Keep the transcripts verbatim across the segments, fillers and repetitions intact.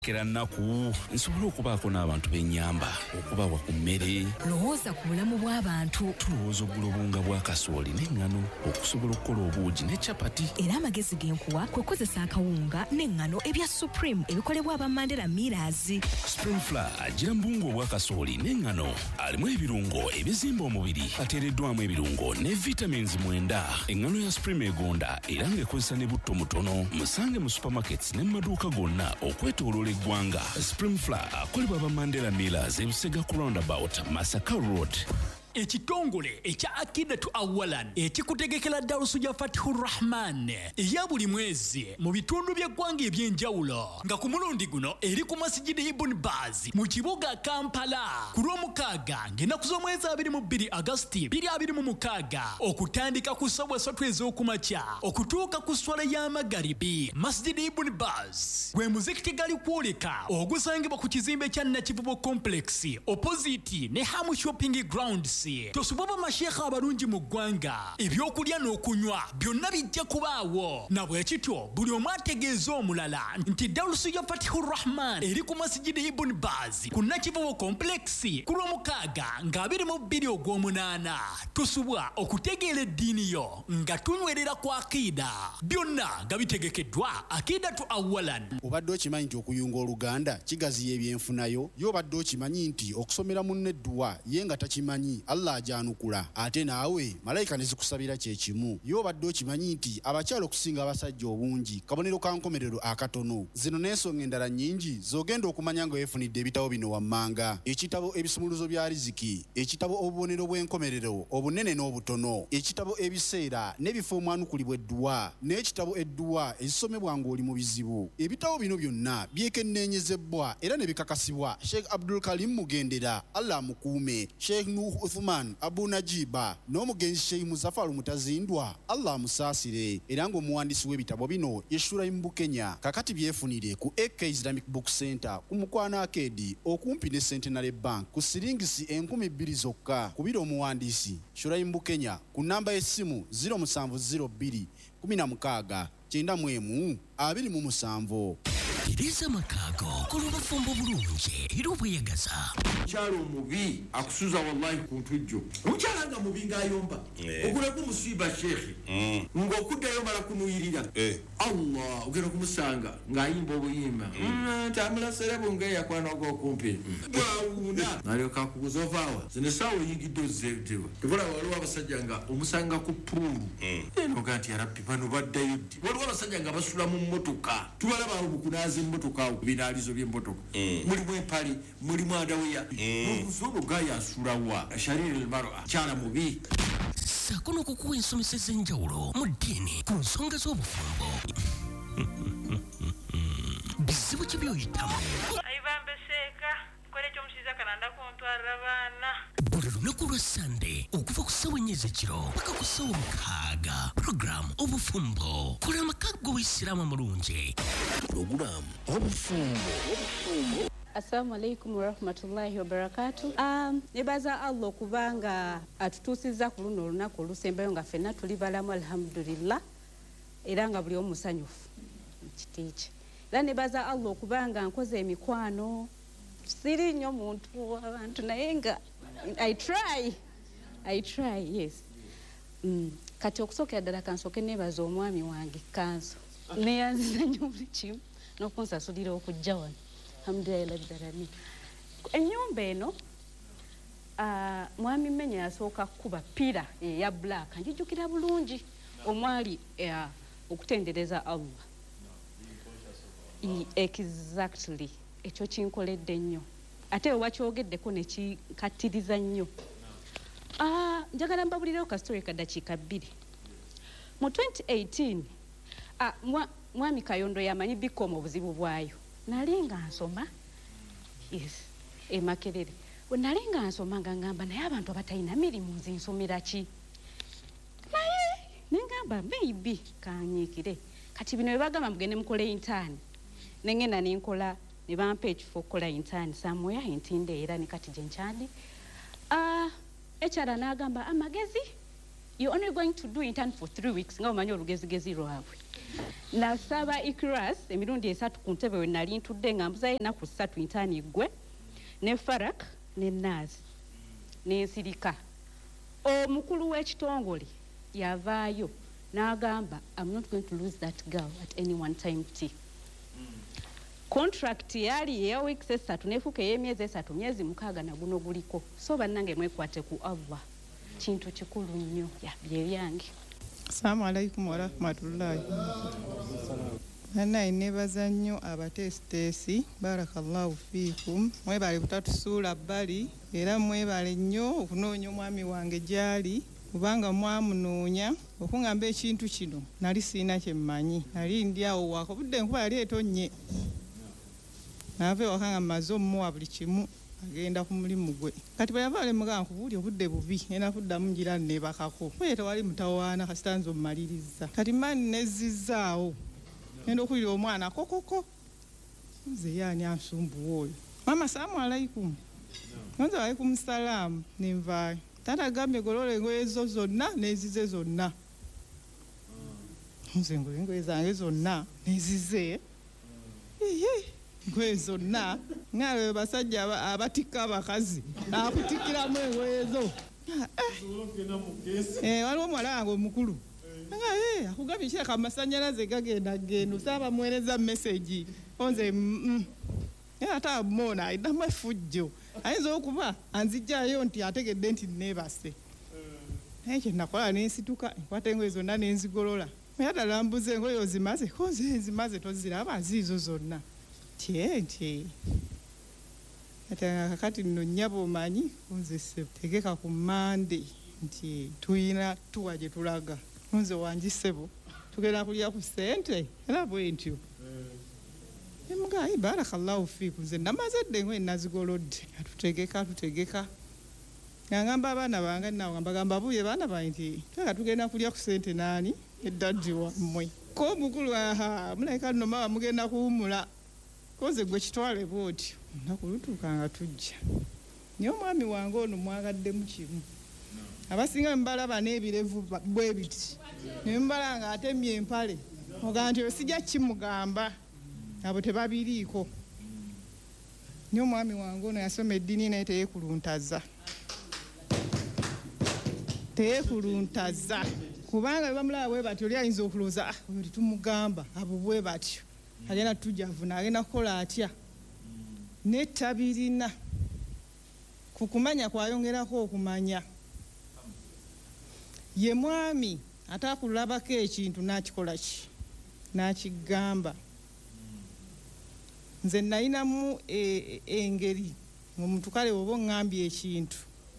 Kera nnaku nsobola okubaako n'abantu b'ennyamba okubawa ku mmere. Lowooza ku bulamu bw'abantu. Tulowooza oggula obunga bwa kasooli n'eŋŋano okusobola okukola obuugi ne capati. Era amagezi genkuwa kwe kukozesa akawunga n'eŋŋano ebya Supreme ebikolebwa aba Mandela Millers. Supreme Flour agira mu buwunga obwa kasooli n'eŋŋano alimu ebirungo ebizimba omubiri ateereddwamu ebirungo ne vitamins mwenda. Eŋŋano ya Supreme egonda era ng'ekozesa ne butto mutono. Musange mu supermarkets ne mu maduuka gonna okwetooloola eggwanga. Supreme Flour akolebwa aba Mandela Millers e Busega ku roundabout Masaka Road. Ekitongole ekya Akidatu Awalan ekikutegekera darusu ya Fatihur Rahman eya buli mwezi mu bitundu by'eggwanga eby'enjawulo nga ku mulundi guno eri ku Masjidi Ibn Baz mu kibuga Kampala ku lw'omukaaga ng'ennaku z'omwezi abiri mu bbiri Agosti bbiri abiri mu mukaaga okutandika ku ssaawa ssatu ez'okumakya okutuuka ku swala y'amagaribi. Masjidi Ibn Baz gwe muzikiti gali kwoleka ogusangibwa ku kizimbe kya Nakivubo Complex opposite ne Hamu Shopping Grounds. Tosobola masheekha abalungi mu ggwanga ebyokulya n'okunywa byonna bijja kubaawo na bwe kityo buli omu ategeeza omulala nti darusu ya Fatihur Rahman eri ku Masjidi Ibn Baz ku Nakivubo Complex ku lw'omukaaga nga abiri mu bbiri ogw'omunaana tusubwa okutegeera eddiini yo nga tunywerera ku akida byonna nga bitegekeddwa Akidatu Awalan. Obadde okimanyi nti okuyunga oluganda kigaziya ebyenfunayo yo obadde okimanyi nti okusomera munne edduwa ye nga takimanyi Allah ajanukula ate naawe malayika ne zikusabira kye kimu. Yo obadde okimanyi nti abakyalo okusinga abasajja obungi kabonero ka nkomerero akatono. Zino n'ensonga endala nnyingi z'ogenda okumanya nga weefunidde ebitabo bino wammanga: ekitabo ebisumuluzo bya riziki, ekitabo obubonero bw'enkomerero obunene n'obutono, ekitabo ebiseera n'ebifo omwanukulibwa edduwa, n'ekitabo edduwa ezisomebwa ng'oli mu bizibu. Ebitabo bino byonna byekenneenyezebbwa era ne bikakasibwa Sheikh Abdul Karim Mugendera, Allah amukuume, Sheikh Nuh Uthman Abu Najiba n'omugenzi Sheikh Muzafaru Mutazindwa, Allah amusaasire, era ng'omuwandiisi w'ebitabo bino ye Shuraim Bukenya. Kakati byefunire ku A K Islamic Book Center ku Mukwana Arcade okumpi ne Centenary Bank ku siringisi enkumi bbiri zokka. Kubira omuwandiisi Shuraim Bukenya ku namba y'essimu zero seven zero two one six kyenda mu emu abiri mu musanvu. Iriza makago kulubafumbo bulungi irubuyagaza cyaro mubi akusuza wallahi kuntujjo ucyalanga mubi ngayomba ogura ku musiba shekhi ngo kudayo mara kunuyirira Allah ugera kumusanga ngayimbo buyima tamala serebo ngaya kwana go kumpe bawuna nari kakuzovawa zine sawo yigido zedewa tubura wali abasajjanga umusanga ku puru eno gati yarabbi bano baddayo wali abasajjanga basula mu motoka tubala bawo bukunazi mmotoka binalizo by'emmotoka muri mwe pali muri mwadawiya muzubu gaya surawa shariri almar'a cyana mubi sakono kukuwa ensomeseza enjawulo mu ddiini ku nsonga z'obufumbo bizibu ki by'oyitamu ayibambeseka kole ky'omusiza kananda kuntwalira baana buli lunaku lwa Sande okuva ku ssaawa ennya ez'ekiro paka ku ssaawa mukaaga program obufumbo kola amakago w'Isiraamu amulungi program obufumbo obufumbo. Assalamu alaikum warahmatullahi wabarakatuh. Um, nebaza Allah kubanga atutusiza ku luno olunaku olusembayo nga ffenna tuli balamu alhamdulillah era nga buli omusanyufu kitiiki. Era nebaza Allah kubanga nkoze emikwano siri nnyo muntu abantu naye nga I try I try yes. Mm. Kati okusookera ddala kansooke nebaza omwami wange kanso neyanziza nnyo buli kimu n'okunsasulira okujja wano alhamdulillah rabbil alamin. Ennyumba eno uh, mwami Menya yasooka kuba pira eya black njijukira bulungi omwali uh, okutendereza Allah. I, exactly ekyo kinkoledde nnyo ate wakyogeddeko ne kikattiriza nnyo. Ah, njagala mbabulirawo ka story kadakiika bbiri. Mu twenty eighteen ah, mwa, mwami Kayondo yamanyi bikomo obuzibu bwayo. Nali nga nsoma yes e Makerere we nali nga nsoma nga ngamba naye abantu abatalina mirimu nzinsomera ki naye nengamba maybe kanyiikire kati bino bebagamba mugende mukole intern nengenda nenkola ne bampa ekifo okukola intern somewhere entinde era ne kati gye nkyandi. Ah, ekyala n'agamba amagezi you're only going to do intern for three weeks nga omanyi olugezigezi lwabwe. Nasaba Ikras emirundi esatu ku ntebe we nali ntudde nga mbuzayo ennaku ssatu intani ggwe ne Farak ne Naz n'ensirika. Omukulu w'ekitongole yavaayo n'agamba I'm not going to lose that girl at any one time t. Contract yali ya weeks esatu nefuka ey'emyezi esatu myezi mukaaga na guno guliko. So bannange mwekwate ku Allah. Kintu kikulu nnyo ya bye byange. Assalamu alaikum wa rahmatullahi. Nana nebaza nnyo abatesitesi barakallahu fiikum mwebale butatusuula bbali era mwebale nnyo okunoonya omwami wange gyali kubanga mwamunoonya okungamba ekintu kino nali siina kye mmanyi nali ndi awo wako budde enkuba yali etonnye naave wakanga mmaze omuwa buli kimu agenda ku mulimu gwe kati bwe yavaale mugamba nkubuuli obudde bubi enakuddamu ngira neebakako oye tewali mutawaana kasitanza omumaliriza kati mani nezzizaawo ngenda okuwulira omwana kokoko nze yaani ansumbuwa oyo mama salaamu alaikum nze alaikum salaamu nenvaayo taata agambye golola engoye zo zonna nezize zonna nze ngola engoye zange zonna nezize engoye zonna ngaalo basajja abatikka abakazi akutikiramu engoye zo waliwo omuwala wange omukulu nga akugambye kireka amasanyalaze gagenda gendo saaba muweereza meseji onze era ate amuona ayinamu effujjo ayinza okuba anzijjayo nti ategedde nti neebase naye kye nakola nensituka enkwata engoye zonna nenzigolola era ddala mbuze engoye ozimaze konze ezimaze toziraba ziizo zonna tye nti kati kakati nno nnyaba omanyi konze tegeka ku mande nti tuyina tuwa gye tulaga nze wanjisebo tugenda kulya ku ssente era bwe ntyo emugayi barakallahu fiikum nze namaze dde engoye nazigolodde atutegeka atutegeka ngamba abaana bange nawe ngambagamba buye baana bange nti tega tugenda kulya ku ssente naani eddaddi wammwe ko omukulu aha mulabika nno mawa mugenda kuwumula koze gwe kitwale bwotyo olunaku lutuuka nga tujja naye omwami wange ono mwagaddemu kimu abasinga mbalaba n'ebirevu bwe biti ne mbala nga atemye empale ogamba nti sijja kimugamba abo tebabiriiko naye omwami wange ono yasoma eddiini naye teyeekuluntaza teyeekuluntaza kubanga bwe bamulaba bwe batyo oli ayinza okulowooza oyo tetumugamba abo bwe batyo agenda tujavuna agenda kukola atya netabirina ku kumanya kwayongerako okumanya ye mwami atakulabako ekintu n'akikola ki n'akigamba nze nalinamu engeri omuntu kale oba oŋŋambye ekintu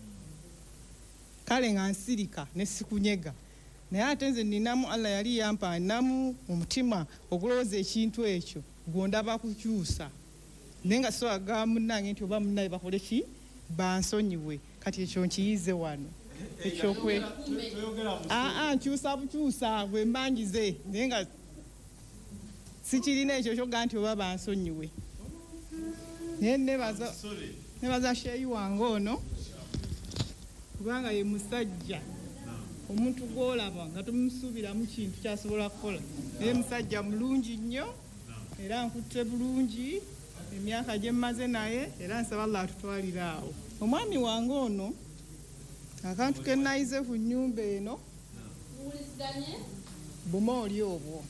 kale nga nsirika ne sikunyega naye ate nze ninamu Allah yali yampa ninamu omutima okulowooza ekintu ekyo gwondaba kukyusa naye nga so agamba munnange nti oba munnaye bakole ki bansonyiwe kati ekyo nkiyize wano ekyokwe aa nkyusa bukyusa bwe mbangize naye nga sikirina ekyo kyoga nti oba bansonyiwe naye nebaza nebaza sheeyi wange ono kubanga ye musajja omuntu gwolaba nga tumusuubiramu kintu kyasobola kukola naye musajja mulungi nnyo era nkutte bulungi emyaka gye mmaze naye era nsaba Allah atutwalira awo omwami wange ono akantu ke nayize ku nnyumba eno bumooli obwo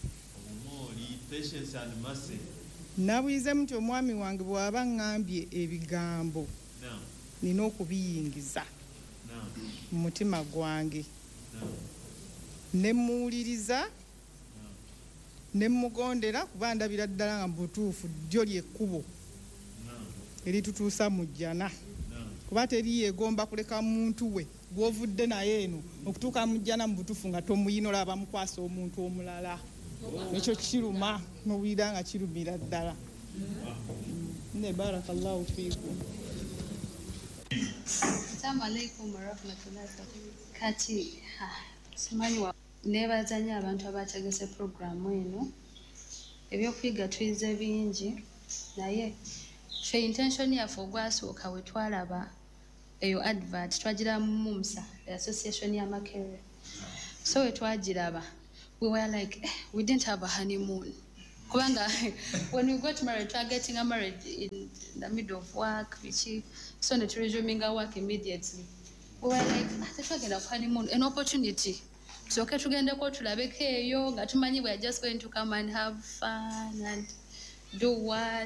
nabuyizemu nti omwami wange bw'aba ŋŋambye ebigambo nina okubiyingiza mu mutima gwange ne muwuliriza ne mugondera kuba ndabira ddala nga mu butuufu ddyo lyekkubo eritutuusa mu jjana kuba teri yeegomba kuleka muntu we gw'ovudde naye eno okutuuka mu jjana mu butuufu nga tomuyinola abamukwasa omuntu omulala ekyo kiruma nowulira nga kirumira ddala ne barakallahu fiikum. Assalamu alaikum warahmatullahi kati simanyi wa nebaza nnyo abantu abategese puroguramu eno ebyokuyiga tuyize bingi naye fe intention yaffe ogwasooka we twalaba eyo advert twagiramu mumsa association ya Makerere So etwagiraba, we were like, eh, we didn't have a honeymoon. Kubanga, when we got married, we were getting married in the middle of work, which so net resuming our work immediately. We were like, ah, we're going to have honeymoon, an opportunity. So okay, tugenda ko tulabeke eyo nga tumanyi we are just going to come and have fun and do what.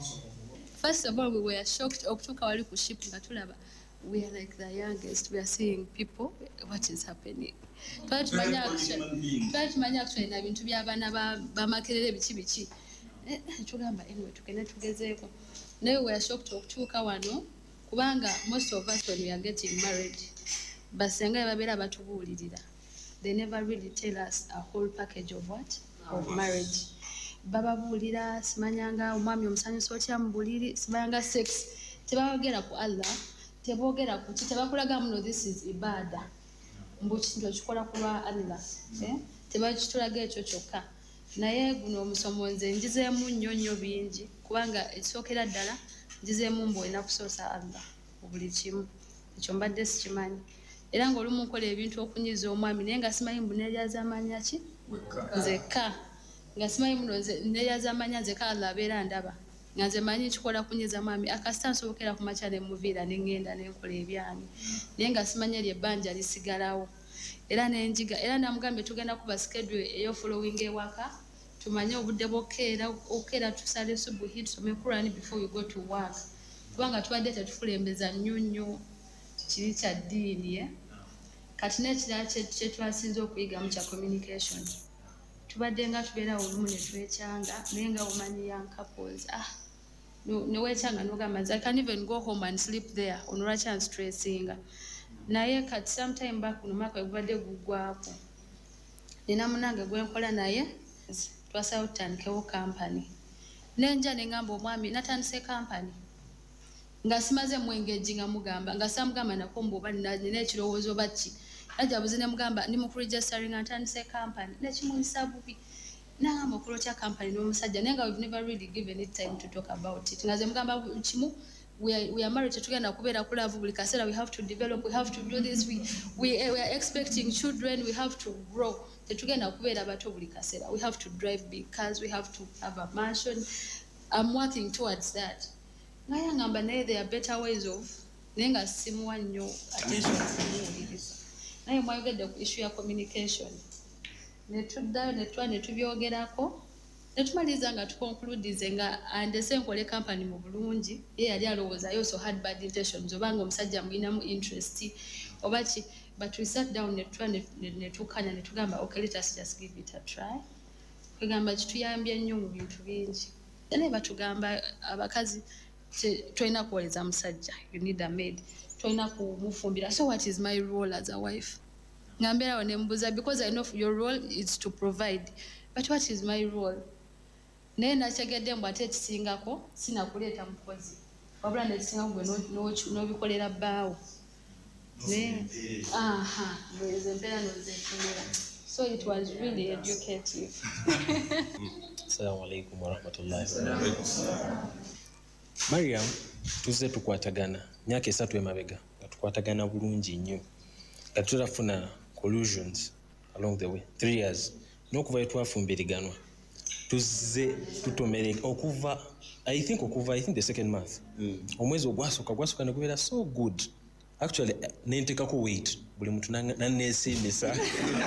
First of all, we were shocked. Okutuka wali ku ship nga tulaba. We are like the youngest. We are seeing people. What is happening? Twali tumanya actually. Twali tumanya actually na bintu by'abaana ba makerere bichi bichi. Eh, tugamba anyway tugenda tugezeeko. Naye we are shocked okutuka wano kubanga most of us when we are getting married basenga babeera batubuulirira. They never really tell us a whole package of what? Of marriage. Bababuulira simanyanga omwami omusanyusa otya mu buliri simanyanga sex. Tebagera ku Allah. Tebogera ku tebakulaga muno this is ibada. Mbu kintu ekikola ku lwa Allah. Eh? Tebakitulaga ekyo kyokka. Naye guno omusomo nze njizeemu nnyo nnyo bingi kubanga ekisookera ddala njizeemu mbu olina kusoosa Allah mu buli kimu. Ekyo mbadde sikimanyi. Era ng'olumu nkola ebintu okunyiza omwami naye nga simanyi mbu neeryaza amanya ki? Nzekka. Nga simanyi muno neeryaza amanya nzekka Allah abeera ndaba. Nga nze manyi kikola kunyiza mwami akasita nsobokera ku makya ne muviira ne ngenda ne nkola ebyange. Naye nga simanyi eryo ebbanja lisigalawo. Era n'enjiga era namugambye tugenda kuba schedule eyo following ewaka. Tumanye obudde bw'okeera okeera tusale subuhi tusome Quran before we go to work. Kubanga tubadde tetukulembeza nnyo nnyo kiri kya ddiini eh? Kati n'ekirala kye twasinze okuyiga mu kya communication. Tubadde nga tubeera olumu ne twekyanga naye nga omanyi young couples ah ne weekyanga n'ogamba I can even go home and sleep there ono lwaki anstressinga. Naye kati sometime back no mwaka gwebadde guggwaako nina munange gwe nkola naye twasalawo tutandikewo company. Nenja ne ngamba omwami natandise company nga simaze mwengage nga mugamba nga samugamba nako mboba nina ekirowoozo baki najabuze ne mugamba ndi mu kuregistering ntandise company nekimuyisa bubi nangamba okulotya company n'omusajja naye nga we've never really given it time to talk about it. Nga ze mugamba kimu we are, we are married tetugenda kubeera kulavu buli kaseera we have to develop we have to do this we, we, we are expecting children we have to grow tetugenda kubeera bato buli kaseera we have to drive big cars we have to have a mansion. I'm working towards that. Naye ngamba naye there are better ways of naye nga simuwa nnyo attention kumuwuliriza. Naye mwayogedde ku issue ya communication. Ne tuddayo ne tuba ne tubyogerako ne tumaliriza nga tuconcludize nga andese nkole company mu bulungi ye yali alowoozayo so had bad intentions obanga omusajja mulinamu interest oba ki but we sat down ne tuba ne tukanya ne tugamba okay let us just give it a try. Kwegamba kituyambye nnyo mu bintu bingi. Naye batugamba abakazi tolina kuwoleza musajja you need a maid tolina kumufumbira. So what is my role as a wife? Ngambera ne mbuza because I know your role is to provide but what is my role? Naye nakyegedde mbu ate ekisingako sinakuleeta mukozi wabula nekisingako gwe n'obikolera bbaawo aha noyeza embeera nozeefunira. So it was really educative. Assalamu alaikum warahmatullahi wabarakatuh. Mariam tuzze tukwatagana myaka esatu emabega nga tukwatagana bulungi nnyo nga tutafuna collusions along the way three years n'okuva we twafumbiriganwa tuzze tutomere okuva I think okuva I think the second month mm. omwezi ogwasooka gwasooka ne gubeera so good actually nentekako weight buli muntu nanneesimisa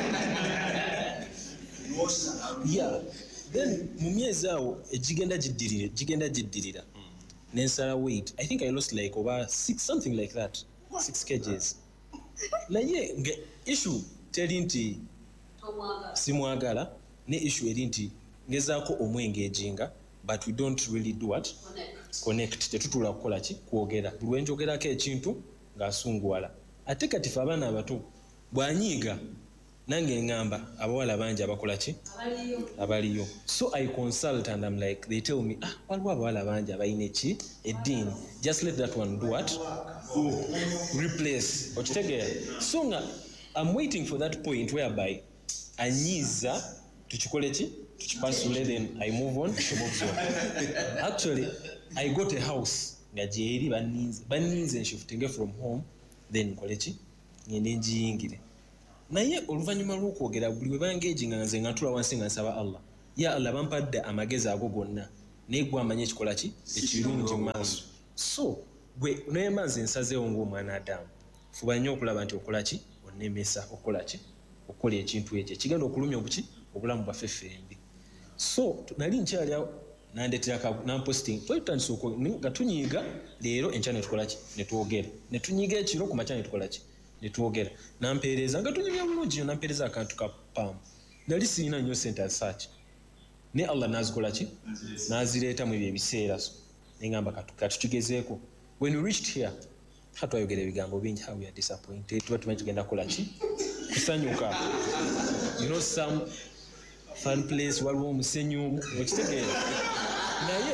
yeah then mu myezi awo egigenda giddirira gigenda giddirira nensala weight I think I lost like over six something like that six kgs naye nga issue teri nti simwagala ne issue eri nti ngezaako omwengeginga but we don't really do what connect, connect. Tetutula kukola ki kwogera buli wenjogerako ekintu ng'asunguwala ate kati fe abaana abato bwanyiiga nange ngamba abawala bangi abakola ki abaliyo. So I consult and I'm like they tell me ah waliwo abawala bangi abayina ki eddiini just let that one do what replace okitegeera. So nga I'm waiting for that point whereby anyiza tukikole ki tukipasule then I move on to move on. Actually I got a house nga gyeri baninze baninze shifting from home then nkole ki ngende njiyingire naye oluvannyuma lw'okwogera buli we bangeji nga nze nga ntula wansi nga nsaba Allah ya Allah bampadde amagezi ago gonna naye gwe amanyi ekikola ki ekirungi mu maaso so gwe noyemba nze nsazeewo ng'omwana Adamu fuba nnyo okulaba nti okola ki onnemesa okola ki okukola ekintu ekyo ekigenda okulumya obuki obulamu bwaffe ffembi so nali nkyali awo nandetera namposting twetandisa nga tunyiiga leero enkya netukola ki netwogera netunyiiga ekiro ku makya netukola ki netwogera nampeereza nga tunyumya bulungi nampeereza akantu ka pamu nali sirina nnyo sente asaaki ne Allah nazikola ki nazireeta mu ebyo ebiseera so nengamba katukigezeeko when we reached here hatwayogera ebigambo bingi how we are disappointed tuba tumanyi tugenda kukola ki kusanyuka you know some fun place waliwo omusenyu okitegeera naye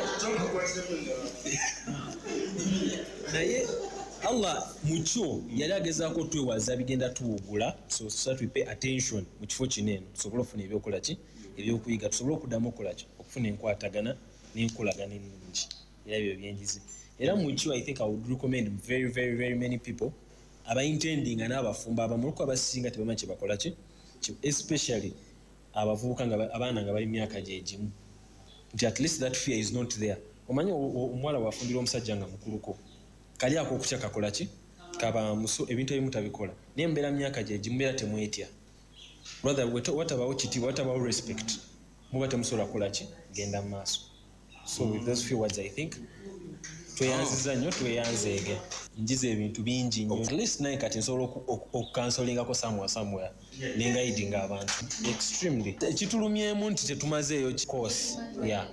naye Allah mukyo yali agezaako twewaza bigenda tuwugula so so we pay attention mu kifo kinene tusobole okufuna ebyokola ki ebyokuyiga tusobole okuddamu okukola ki okufuna enkwatagana n'enkolagana ennungi era ebyo byenjizi era mukyo I think I would recommend very very very many people aba intending n'abafumba abamu olwokuba abasinga tebamanyi kye bakola ki especially abavubuka nga abaana nga bali myaka gyegimu nti at least that fear is not there omanyi omuwala wafumbira omusajja nga mukuluko kali ako okutya kakola ki kaba muso ebintu ebimu tabikola naye mbeera myaka gyegimu mbeera temwetya brother watabawo kitiibwa watabawo respect muba temusobola kukola ki genda mu maaso so with those few words I think tweyanziza nnyo tweyanzeege njiza ebintu bingi nnyo at least naye kati nsobola okukansolingako somewhere somewhere nengaidinga abantu extremely ekitulumyemu nti tetumazeeyo course yeah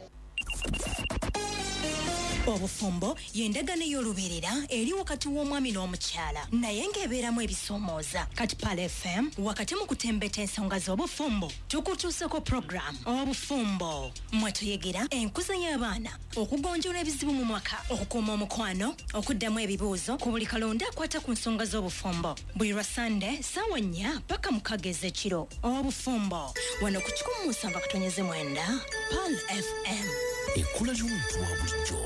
obufumbo y'endagaano ey'olubeerera eri wakati w'omwami n'omukyala naye ng'ebeeramu ebisoomooza kati Pal F M wakati mu kutembeta ensonga z'obufumbo tukutuuseko program obufumbo mwe tuyegera enkuza y'abaana okugonjoola ebizibu mu maka okukuuma omukwano okuddamu ebibuuzo ku buli kalonda akwata ku nsonga z'obufumbo buli lwa Sande ssaawa nnya paka mukaaga ez'ekiro obufumbo wano ku kikumi mu nsanvu akatonyeze mwenda Pal F M ekkula ly'omuntu wa bulijjo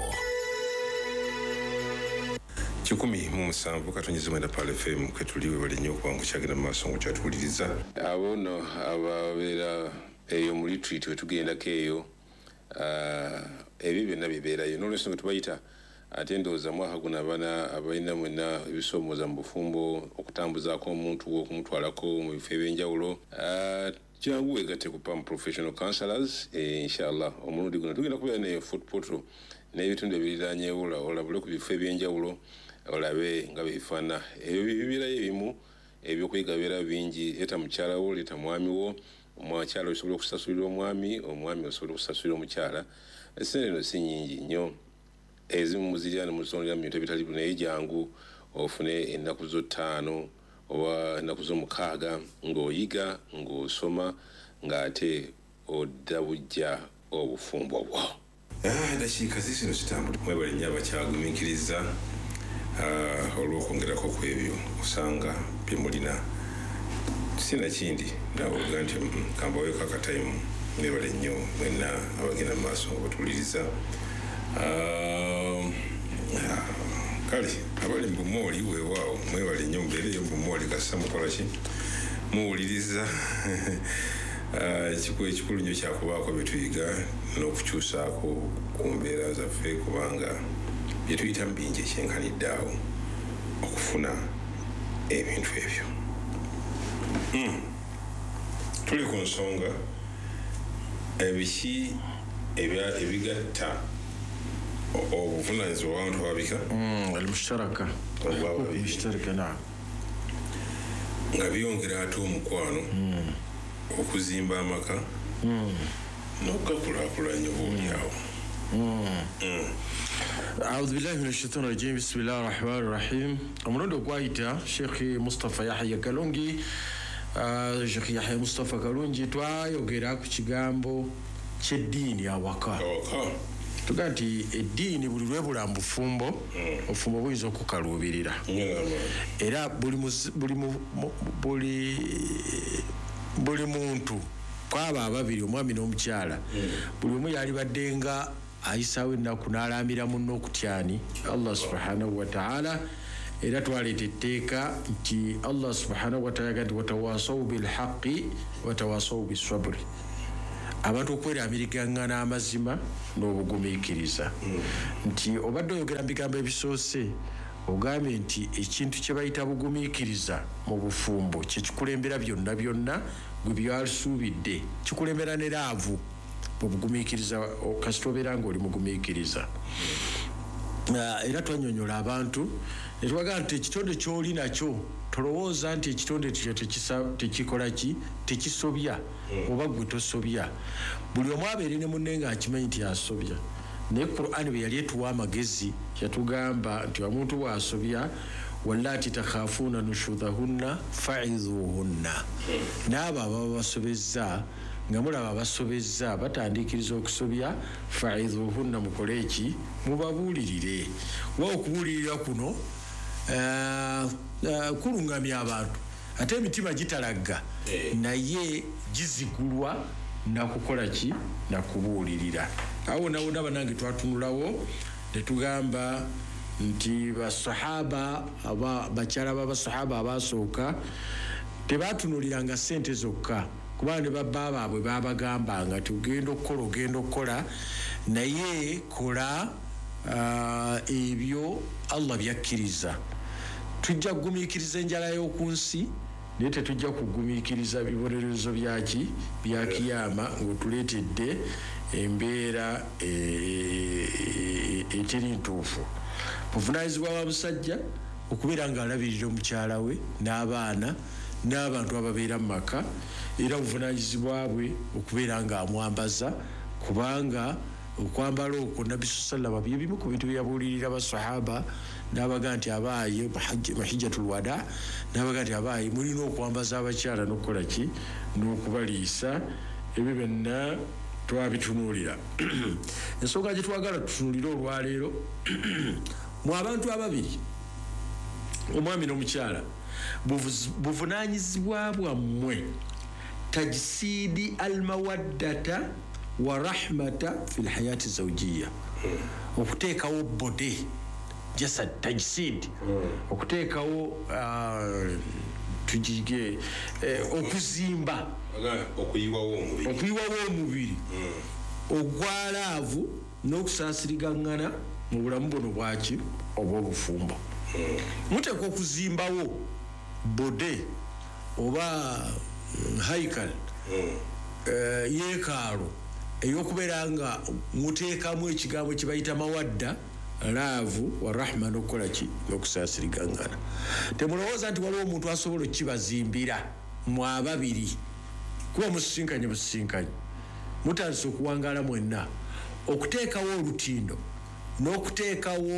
kikumi mu musanvu katonyeze mwenda Pal F M kwetuliwe bali nnyo okuba ngukyagenda mu maaso ngo kyatuwuliriza abo no ababeera eyo mu retreat wetugendako eyo ebyo byonna bibeerayo n'olwensonga tubayita ate ndowooza mwaka guno abaana abalina mwenna ebisoomooza mu bufumbo okutambuzaako omuntu okumutwalako mu bifo ebyenjawulo jangu wegatte ku Pam professional counselors inshallah omulundi guno tugenda kubeera ne footpoto n'ebitundu ebiriraanyeewula olabule ku bifo ebyenjawulo olabe nga bifaana ebyo bibeerayo ebimu ebyokuyiga bibeera bingi leeta mukyala wo leeta mwami wo omukyala osobola okusasulira omwami omwami osobola okusasulira omukyala esente eno si nnyingi nnyo ezimu muzirya ne muzitondera mu bintu ebitali naye jangu ofune ennaku zo ttaano oba ennaku z'omukaaga ng'oyiga ng'osoma ng'ate odda bujja obufumbo bwo dakiika zisino zitambula mwebale nnyo abakyagumiikiriza olw'okwongerako ku ebyo osanga bye mulina sina kindi nawoga nti kambaweeko akatayimu mwebale nnyo mwenna abagenda mu maaso nga batuwuliriza kale abali mu bumooli weewaawo mwebale nnyo mubeereyo mu bumooli kasita mukola ki muwuliriza ekikulu nnyo kyakubaako bye tuyiga n'okukyusaako ku mbeera zaffe kubanga bye tuyita mu bingi ekyenkanidde awo okufuna ebintu ebyo tuli ku nsonga ebiki ebigatta obuvunaanyizibwa bw'abantu ababika almushtaraka mushtaraka naam nga byongera ate omukwano okuzimba amaka n'okugakulaakulanya obuolyawo أعوذ بالله من الشيطان الرجيم بسم الله الرحمن الرحيم أمرنا قايتا شيخ مصطفى يحيى كالونجي شيخ يحيى مصطفى كالونجي توايو غيراكو kigambo ky'eddiini awaka tuga nti eddiini buli lwebula mu bufumbo obufumbo buyinza okukaluubirira era buli buli buli muntu kwaba ababiri omwami n'omukyala buli omu yali badde nga ayisawo ennaku n'alambira munno okutyani Allah subhanahu wa ta'ala era twaleeta etteeka nti Allah subhanahu wa ta'ala gati watawasaw bilhaqi watawasaw bisabri, abantu okweraamirigangana amazima n'obugumiikiriza. Nti obadde oyogera mu bigambo ebisoose ogambye nti ekintu kye bayita bugumiikiriza mu bufumbo kye kikulembera byonna byonna gwe byasuubidde, kikulembera ne laavu mu bugumiikiriza kasita obeera ng'oli mugumiikiriza. Era twanyonyola abantu ne tubagamba nti ekitonde ky'oli nakyo tolowooza nti ekitonde tekikola ki tekisobya oba gwe tosobya. Buli omu abeere ne munne ng'akimanyi nti asobya. Naye Qur'an bwe yali etuwa amagezi yatugamba nti omuntu bw'asobya wallati takhafuuna nushudahunna fa'izuhunna, n'abo ababa basobezza nga mulaba abasobezza batandikiriza okusobya fa'izuhunna, mukole eki mubabuulirire. Wa okubuulirira kuno uh, uh, kulungamya abantu ate emitima gitalagga naye gizigulwa nakukola ki nakubuulirira. Awo nawona banange twatunulawo netugamba nti basahaba aba bakyala b'abasahaba abasooka tebatunuliranga ssente zokka, kubanga ne babba baabwe babagambanga nti ogenda okukola ogenda okukola naye kola uh, ebyo Allah byakkiriza. Tujja kugumiikiriza enjala y'oku nsi naye tetujja kugumiikiriza bibonerezo byaki bya kiyama ng'otuleetedde embeera eteri ntuufu. Buvunaanyizibwa bwa musajja okubeera ng'alabirira omukyala we n'abaana n'abantu ababeera mu maka, era buvunaanyizibwa bwe okubeera ng'amwambaza, kubanga okwambala okwo Nabbi sallallahu alaihi wasallam bye bimu ku bintu bye yabuulirira basahaba n'abaga nti abaaye mahijjatul wada, n'abaga nti abaaye mulina okwambaza abakyala n'okukola ki n'okubaliisa. Ebyo byonna twabitunuulira. Ensonga gye twagala tutunuulire olwaleero mu abantu ababiri omwami n'omukyala buvunaanyizibwa bwammwe tajsiidi almawaddata wa rahmata fi lhayati zawjiya, okuteekawo bode jasad tajsiid, okuteekawo tujige okuzimba okuyiwawo omubiri okuyiwawo omubiri ogwalaavu n'okusaasirigangana mu bulamu buno bwaki obw'obufumbo. Muteekwa okuzimbawo bode oba haikal yeekaalo ey'okubeera nga muteekamu ekigambo kye bayita mawadda laavu wa rahma n'okukola ki n'okusaasirigangana. Temulowooza nti waliwo omuntu asobola okukibazimbira mu ababiri, kuba musisinkanye busisinkanye mutandise okuwangaala mwenna okuteekawo olutindo n'okuteekawo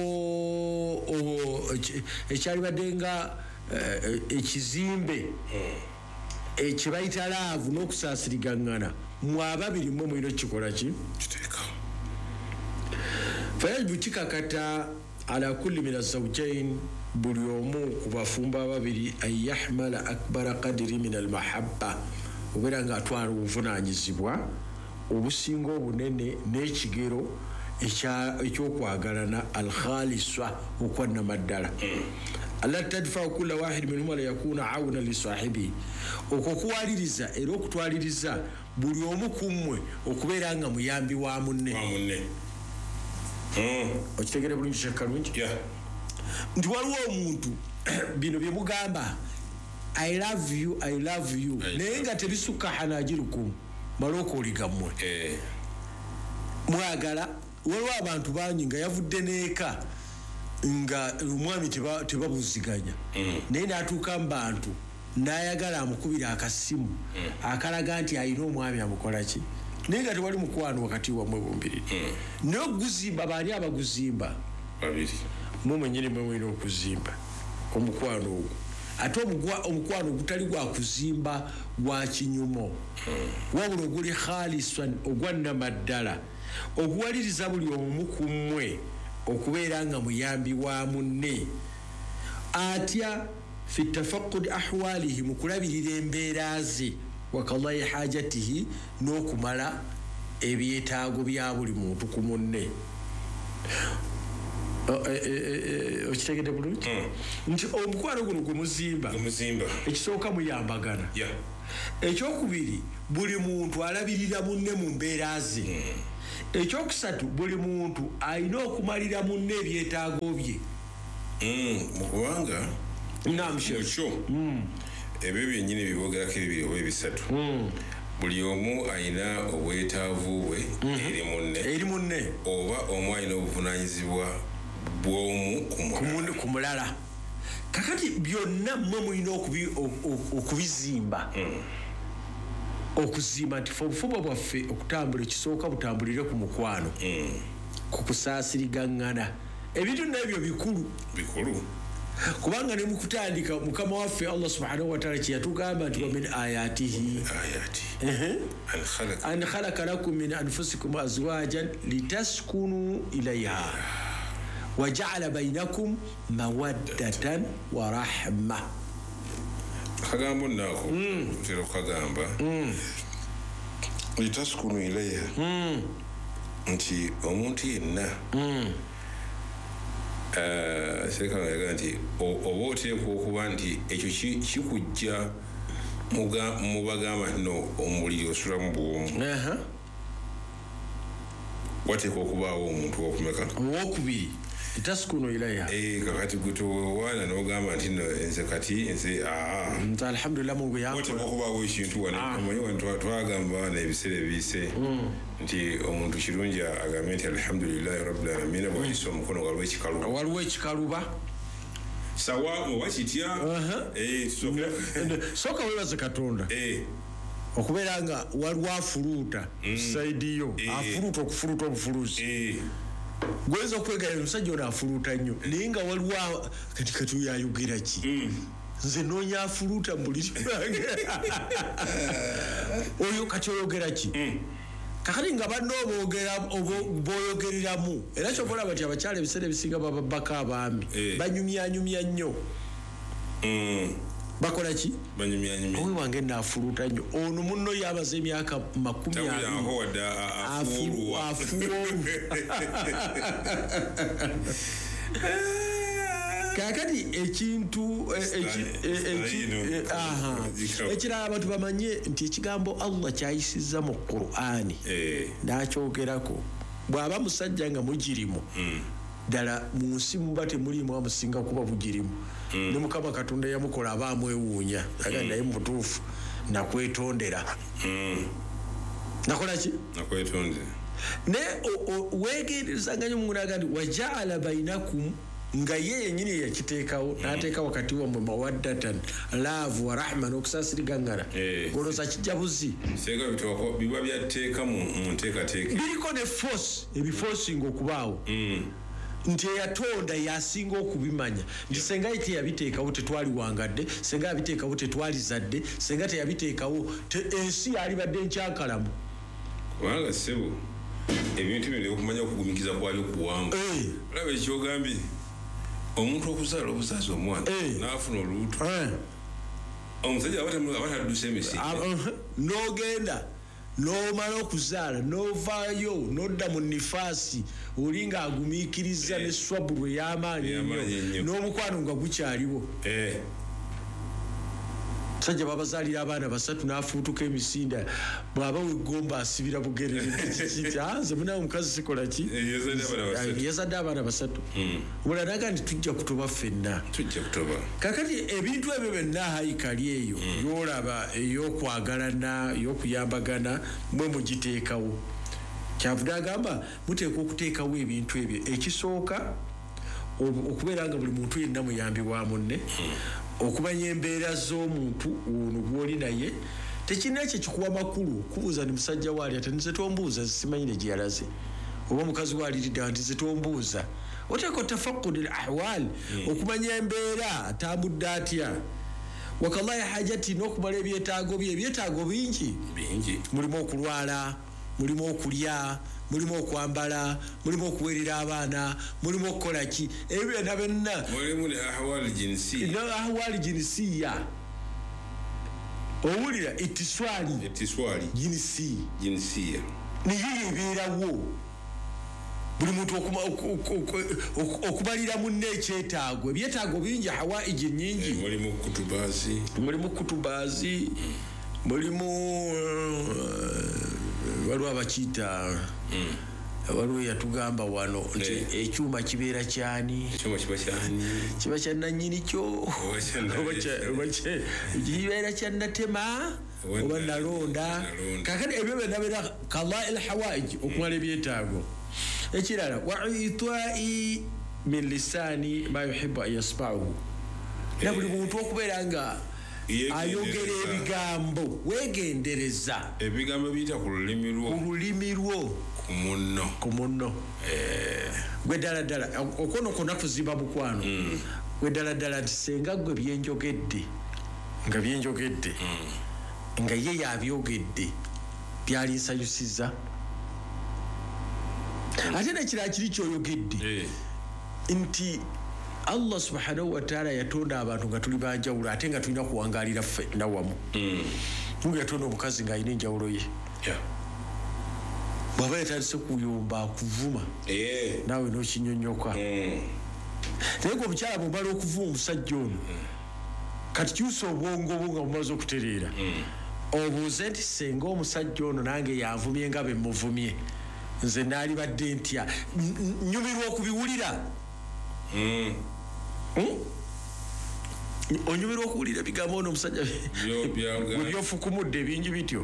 ekyalibadde nga ekizimbe kye bayita laavu n'okusaasirigangana mu ababiri mwe mulina okukikola ki kiteekawo. Fayajibu kikakata ala kulli min azawjain, buli omu ku bafumbo ababiri an yahmala akbara qadiri min almahabba, obeera nga atwala obuvunaanyizibwa obusinga obunene n'ekigero ekyokwagalana alkhaliswa okwannamaddala. alla tadfau kulla wahidi minhuma liyakuna auna lisahibi, okwo okuwaliriza era okutwaliriza buli omu kummwe okubeera nga muyambi wa munne. Okitegere bulungi kyakalungi nti waliwo omuntu bino bye mugamba I love you I love you naye nga tebisukka hanajirukum maloko oligammwe mwagala. Waliwo abantu bangi nga yavudde neeka nga omwami tebabuziganya naye n'atuuka mu bantu n'ayagala amukubira akasimu akalaga nti alina omwami amukola ki, naye nga tewali mukwano wakati wammwe bombiriri. Naye okuguzimba baani abaguzimba? Babiri. Mwe mwenyini mwe mwina okuzimba omukwano ogwo, ate omukwano ogutali gwa kuzimba gwa kinyumo wabula oguli khalisan ogwannamaddala, okuwaliriza buli omu ku mmwe okubeera nga muyambi wa munne, atya fi tafaqudi ahwalihi, mu kulabirira embeera ze, wa qada'i hajatihi, n'okumala ebyetaago bya buli muntu ku munne. okitegedde bulungi nti omukwano guno gumuzimba ekisooka muyambagana ekyokubiri buli muntu alabirira munne mu mbeera ze ekyokusatu buli muntu alina okumalira munne ebyetaago bye mukubanga mukyo ebyo byennyini biboogerako ebibiri oba ebisatu buli omu alina obwetaavu bwe eri munne oba omu alina obuvunaanyizibwa bw'omu ku mulala kakati byonna mmwe mulina okubizimba okuzimba nti obufuba bwaffe okutambula ekisooka butambulire ku mukwano ku kusaasirigaŋŋana ebintu n'ebyo bikulu bikulu kubanga ne mukutandika mukama waffe Allah subhanahu wa ta'ala kyeyatugamba nti wa min ayatihi an khalaqa lakum min anfusikum azwajan litaskunu ilayha wa ja'ala bainakum mawaddatan wa rahma kagambo nako tero kagamba litaskunu ilayha nti omuntu yenna serikali yaga nti oba oteekwa okuba nti ekyo kikujja mubagamba no omuliri osulamu bwomu wateekwa okubaawo omuntu wokumeka owokubiri litaskunu ilayha kakati gwe towaana n'ogamba nti nze kati nze nti alhamdulillah mungu yankola wateekwa okubaawo ekintu wanomanyi wano twagamba wana ebiseera ebiyise nti omuntu kirungi agambe nti alhamdulillahi rabbil alamin bwayisa omukono waliwo ekikaluba waliwo ekikaluba sawa oba kitya sooka weebaze katonda okubeera nga waliwo afuluuta saidi yo afuluuta okufuluuta obufuluusi gweza okwegaya omusajja ono afuluuta nnyo naye nga waliwo kati kati oyo ayogera ki nze noonya afuluuta mbuliri oyo kati oyogera ki kakati nga banno boyogereramu era kyobola bati abakyala ebiseera ebisinga bababbako abaami banyumyanyumya nnyo bakola ki owe wange naafuluuta nnyo ono munno yabaza emyaka makumi afuuwa kakati ekintu ekirala abantu bamanye nti ekigambo Allah kyayisizza mu Qur'ani nakyogerako bw'aba musajja nga mugirimu ddala mu nsi muba temulimu amusinga kuba bugirimu ne mukama katonda yamukola aba amwewuunya aga naye mu butuufu nakwetondera nakola ki nakwetondera ne weegenderezanga nnyo mungu naga nti wajaala bainakum nga ye yennyini yakiteekawo n'ateeka wakati wammwe mawaddatan laavu wa rahma n'okusaasirigaŋŋana golooza kijja buzi biba byatteeka mu nteekateeka biriko ne force ebifoosinga okubaawo nti eyatonda yasinga okubimanya nti senga ye teyabiteekawo tetwali wangadde senga yabiteekawo tetwali zadde senga teyabiteekawo ensi yalibadde nkyankalamu kubanga ssebo ebintu bino okumanya okugumikiza kwali okuwanga olaba ekyogambye omuntu okuzaala obuzaazi omwana n'afuna olubuto omusajja abatadduse emisinde n'ogenda n'omala okuzaala n'ovaayo n'odda mu nifaasi oli ng'agumiikiriza ne swabulu ey'amaanyi ennyo n'omukwano nga gukyaliwo sajja babazaalira abaana basatu n'afuutuka emisinde bw'aba weggomba asibira bugerere kiti nze munawe omukazi sikola ki yazadde abaana basatu omulala naga nti tujja kutoba ffenna kakati ebintu ebyo byonna hayikali eyo byolaba ey'okwagalana ey'okuyambagana mwe mugiteekawo kyavudde agamba muteekwa okuteekawo ebintu ebyo ekisooka okubeera nga buli muntu yenna muyambi wa munne okumanya embeera z'omuntu ono gw'oli naye tekirina ekyo kikuwa makulu kubuuza ni musajja waali ate nze tombuuza zisimanyi gye yalaze oba omukazi waaliridde nti ze tombuuza oteeka tafakudi al ahwal okumanya embeera atambudde atya wakallahi hajati n'okumala ebyetaago bye ebyetaago bingi mulimu okulwala mulimu okulya mulimu okwambala mulimu okuweerera abaana mulimu okukola ki ebyo byonna byonna mulimu ne ahwali jinsiya ne ahwali jinsiya owulira etiswali etiswali jinsi jinsiya niyo ebeerawo buli muntu okubalira munne ekyetaago ebyetaago bingi hawaiji nyingi mulimu kutubazi mulimu kutubazi mulimu waliwo abakiita waliwo yatugamba wano nti ekyuma kibeera kyani kiba kyannanyini kyo kibeera kyannatema oba nalonda kakati ebyo byenabeera kala el hawaij okumala ebyetaago ekirala wa itwai min lisani ma yuhibbu an yasma'uhu na buli muntu okubeera nga ayogera ebigambo wegendereza ebigambo biyita ku lulimi lwo ku lulimi lwo ku munno ku munno gwe ddala ddala okono kona kuzimba bukwano gwe ddala ddala nti senga gwe byenjogedde nga byenjogedde nga ye yabyogedde byali nsanyusiza ate nekirala kiri kyoyogedde nti Allah subhanahu wa ta'ala yatonda abantu nga tuli banjawulo ate nga tulina kuwangalira ffe nawamu nga yatonda omukazi nga alina enjawulo ye bwaba yatandise kuyomba akuvuma naawe nokinyonyoka naye gwe omukyala bwomala okuvuma omusajja ono kati kyusa obwongo bwo nga bumaze okutereera obuuze nti senga omusajja ono nange yanvumye nga bemuvumye nze naali badde ntya nyumirwa okubiwulira onyumirwa okuwulira ebigambo ono omusajja webyofukumudde ebingi bityo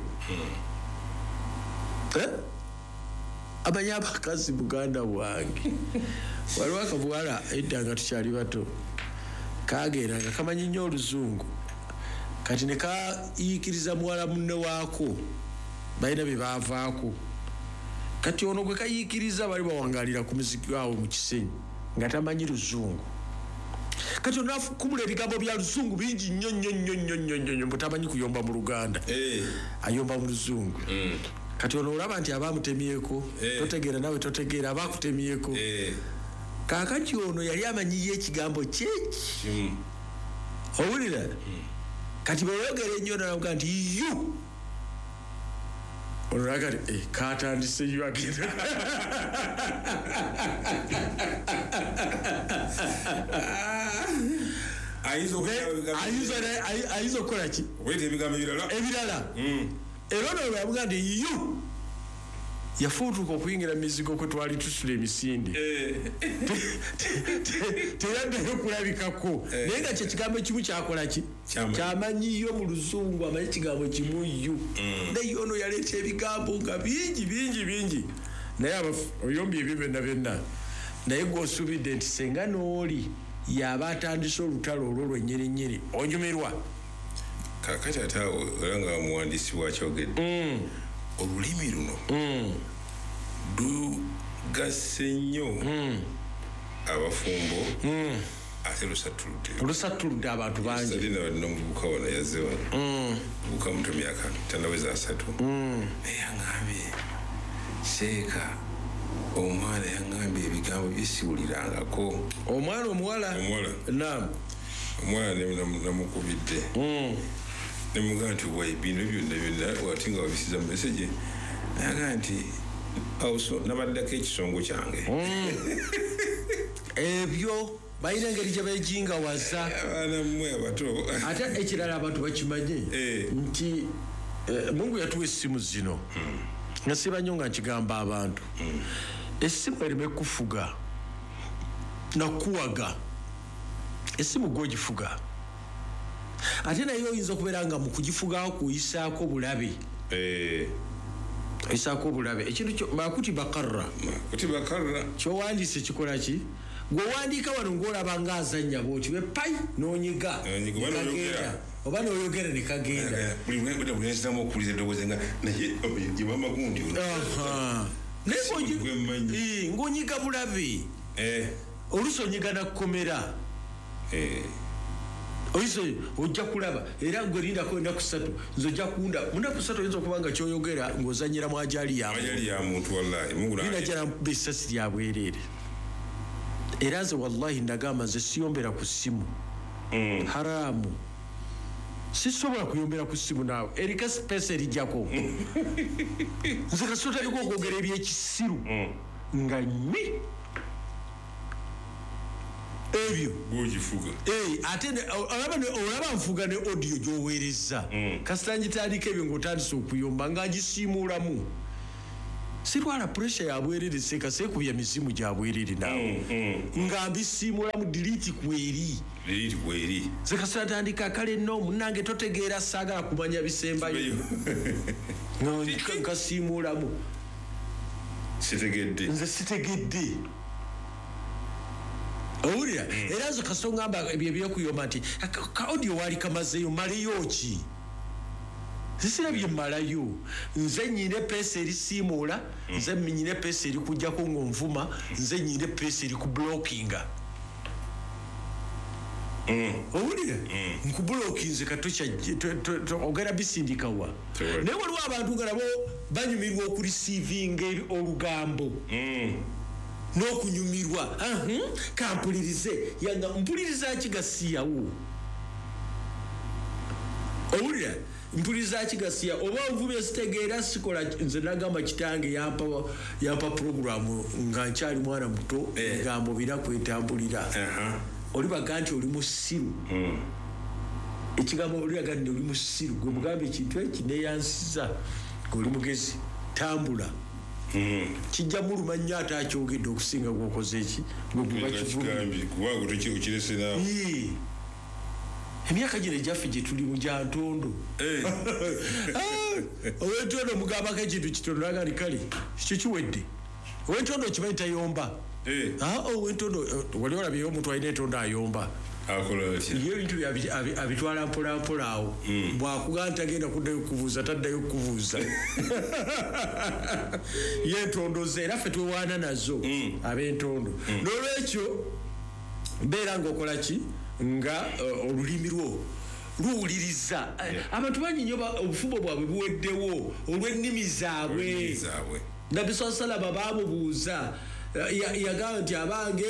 amanyi abakazi muganda bwange waliwo akabuwala edda nga tukyali bato kagenda nga kamanyi nnyo oluzungu kati ne kayiikiriza muwala munne waako balina bye baavaako kati ono gwe kayiikiriza bali bawangalira ku muziki wawe mu kisenyi nga tamanyi luzungu kati ono akumula ebigambo bya luzungu bingi nnyo nnyo nnyo nnyo nnyo nnyo mbu tamanyi kuyomba mu luganda ayomba mu luzungu kati ono olaba nti abamutemyeko totegeera nawe totegeera abakutemyeko kakati ono yali amanyiyo ekigambo kyeki owulira kati bweyogera ennyo nalamuga nti yu ono nakati katandise yu agenda ayinza okukola ki ebirala era ono bweyamuga nti yu yafuutuka okuyingira mizigo kwe twali tusula emisinde teyaddayo kulabikako naye nga kyekigambo ekimu kyakola ki kyamanyiyo mu luzungu amanyi ekigambo kimu yu naye ono yaleeta ebigambo nga bingi bingi bingi naye oyombye ebyo byonna byonna naye gweosuubidde nti senga nooli yaba atandise olutalo olwo lwennyininyini onyumirwa kakati ate era nga muwandiisi wakyogedde olulimi luno lugasse nnyo abafumbo ate lusattuludde lusattuludde abantu bangi alina omuvubuka wano yazze wano muvubuka muto myaka tanaweza asatu naye yaŋŋambye seeka omwana yaŋŋambye ebigambo byesiwulirangako omwana omuwala omuwala naam omwana namukubidde nemugaa nti wai bino byonna byonna wati nga wabisiza mu meseje nayagaa nti nabaddako ekisongo kyange ebyo balina engeri gye beejingawaza abaana mmwe abato ate ekirala abantu bakimanye nti mungu yatuwa essimu zino nga siba nnyo nga nkigamba abantu essimu ereme kufuga nakuwaga essimu gwogifuga ate naye oyinza okubeera nga mu kugifugawo kuyisaako bulabe oyisaako bulabe ekintu makuti bakarra makuti bakarra kyowandiise kikola ki gwewandiika wano ngaolaba nga azannya bwoti wepai nonyiga nekagenda oba noyogera nekagenda bulinziramu okuwuliza eddoboozi nga naye yebamagundi naye ngaonyiga bulabe oluusi onyiga nakukomera oyise ojja kulaba era gwelindako enaku ssatu nze ojja kunda munaku ssatu oyinza okuba nga kyoyogera ng'ozanyira mu ajali yamunajjala besasi lya bwereere era nze wallahi ndagamba nze siyombera ku ssimu haramu sisobola kuyombera ku ssimu naawe erika sipesa erijjako nze kasootaliko okwogera ebyekisiru nga nyi ebyo bwogifuga ate olaba nfuga ne audio gyoweereza kasita ngitandika ebyo ng'otandise okuyomba nga ngisiimuulamu sirwala puresha ya bwerere seka sekubya mizimu gya bwerere naawe nga mbisiimulamu diliti kweri diliti kweri sekasita ntandika kale no munange totegeera saagala kumanya bisembayo nkasiimulamu sitegedde nze sitegedde owulira era nze kasita ongamba ebyo ebyokuyomba nti ka audio waali kamazeyo maleyo ki sisirabye mmalayo nze nyine peesa erisiimuula nze nyine peesa eri kujjako ng'onvuma nze nyine peesa eri ku blockinga owulira nkubulokinze ogera bisindikawa naye waliwo abantu nga nabo banyumirwa okurisiivinga olugambo n'okunyumirwa kampulirize yanga mpuliriza kigasiyawo owulira mpuliriza kigasiya oba nvubye sitegeera sikola nze nagamba kitange yampa yampa programu nga nkyali mwana muto ebigambo bira kwetambulira olibaga nti oli musiru ekigambo olibaga nti oli musiru gwe mugambe ekintu eki neyansiza ng'oli mugezi tambula kijja muluma nnyo ate akyogedde okusinga gwokoze eki gwebubakivuukirese emyaka gino egyaffe gye tuli mu gya ntondo owentondo mugambako ekintu kitono naga ni kale kyo kiwedde owentondo okimanyi tayomba owentondo wali olabyeyo omuntu alina entondo ayomba iyo ebintu abitwala mpolampola awo bwakugaa ntagenda kuddayo okubuuza taddayo okubuuza yentondo ze era ffe twewaana nazo ab'entondo n'olwekyo mbeera ng'okola ki nga olulimi lwo luwuliriza abantu bangi nnyo obufumbo bwabwe buweddewo olw'ennimi zaabwe nabbi saa salama baamubuuza yagamba nti abange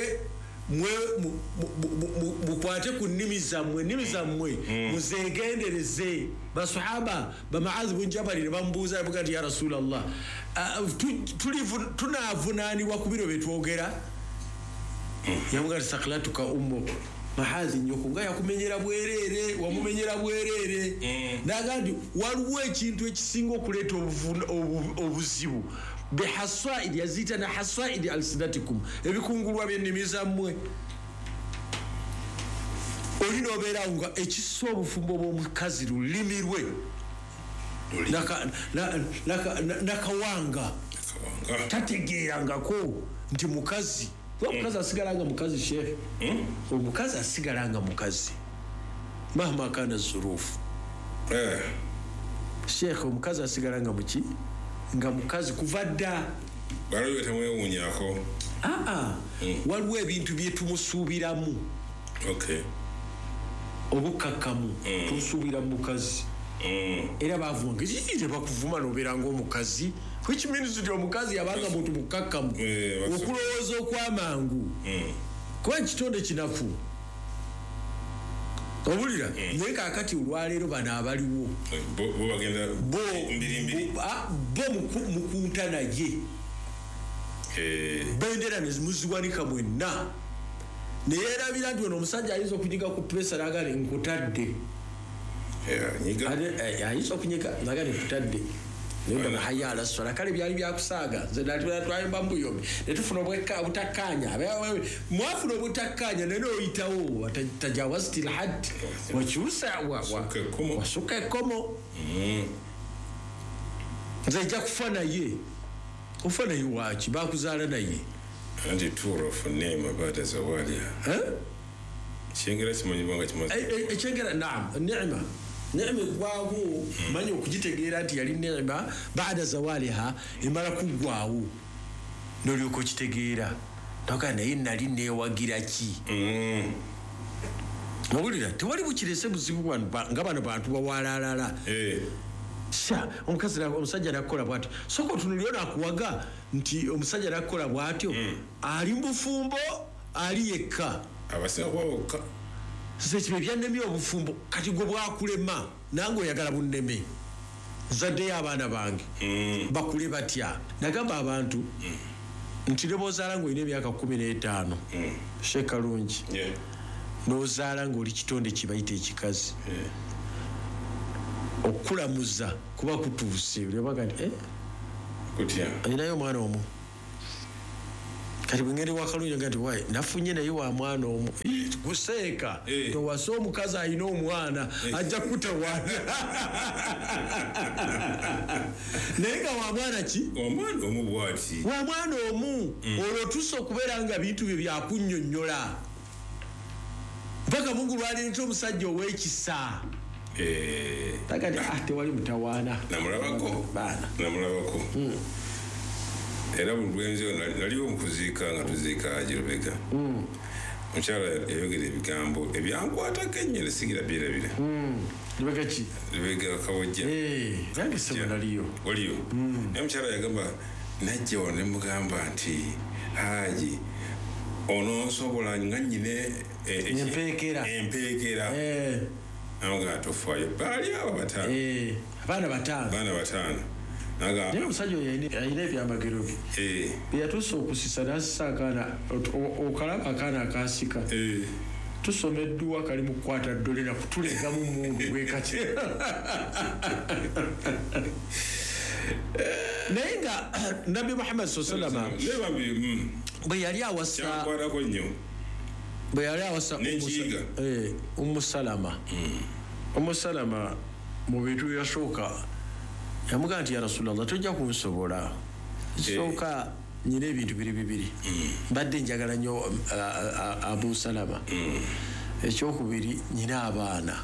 mukwate ku nnimi zammwe ennimi zammwe muzegendereze basahaba bamaazi bun jabali ne bamubuuza yavuga nti ya rasulallah tunaavunaanibwa ku bino byetwogera yavuga nti saklatuka ummuk mahazi nyoko nga yakumenyera bwerere wamumenyera bwerere naga nti waliwo ekintu ekisinga okuleeta obuzibu bihasaidi yazita na hasaidi alsinatikum ebikungulwa byennimi zammwe olina obeerawo nga ekissa obufumbo bw'omukazi lulimi lwe nakawanga tategeerangako nti mukazi omukazi asigalanga mukazi sheekhe omukazi asigalanga mukazi mahma kana zurufu sheekhe omukazi asigalanga muki nga mukazi kuva dda baliwe temwewuunyako aa waliwo ebintu byetumusuubiramu obukakamu tumusuubira mu mukazi era bavumanga ite bakuvuma nobeera ng'omukazi which means nti omukazi yabanga muntu mukakamu okulowooza okwamangu kuba kitonde kinafu obulira naye kaakati olwaleero bano abaliwo bo mukunta naye bendera nezimuziwanika mwenna neyerabira nti ono omusajja ayinza okunyiga ku pesa nagane nkutadde ayinza okunyiga nagane nkutadde nenda haya ala swala kale byali byakusaaga nze natwala twayimba mbuyombi netufuna obutakkanya mwafuna obutakanya nene oyitawo tajawazti lhad wakyusa wasuka ekkomo nze ejja kufa naye ofa naye waki bakuzaala naye anti tour of name baada zawaliha kyengera kimanyibwanga kimaze ekyengera naam neema neema egwawo manyi okugitegeera nti yali neema baada zawaliha emala kuggwawo nolyoka okitegeera noga naye nali neewagira ki owulira tewali bukirese buzibu nga bano bantu bawalaalala sha omukazi omusajja nakukola bwatyo soka otunuliro nakuwaga nti omusajja nakukola bwatyo ali mbufumbo ali yekka abasawoka sekibe byannemi obufumbo kati gwe bwakulema nange oyagala bunneme nzaddeyo abaana bange bakule batya nagamba abantu nti ne bw'ozaala ng'olina emyaka kumi n'etaano Sheikh Kalungi n'ozaala ng'oli kitonde kye bayita ekikazi okulamuza kuba kutuuse olyabaga nti ayinayo omwana omu kati bwe ngende wa Kalungi nga nti wayi nafunye naye wa mwana omu guseeka towase omukazi alina omwana ajja kutawaana naye nga wa mwana ki omwana omu bwati wa mwana omu olwo tusa okubeera nga bintu bye byakunnyonnyola mpaka mungu lwaleeta omusajja ow'ekisa tagati ah tewali mutawaana namulabako namulabako era bulwenzi naliwo mukuziika nga tuziika Ajirobeka omukyala yayogera ebigambo ebyankwatako ennyo nesigira byerabira Lubega ki Lubega Kawojja nange sebo naliyo waliyo naye omukyala yagamba najja wano ne mugamba nti Haji ono nsobola nga nnyine empeekera empeekera namuga tofaayo baali abo bataano abaana bataano abaana bataano naye omusajja oyo alina ebyamagero bye beyatuusa okusisa nasisa akaana okalaba akaana akasika tusomeddwa kali mu kukwata ddolera kutulegamu mundu bwekati naye nga nabbi Muhammad sallallahu alaihi wasallam bwe yali awasa bwe yali awasa Umusalama Umusalama mu bintu yasooka yamugaa nti ya Rasulallah tojja kunsobola sooka nyina ebintu biri bibiri mbadde njagala nnyo Abu Salama ekyokubiri nyina abaana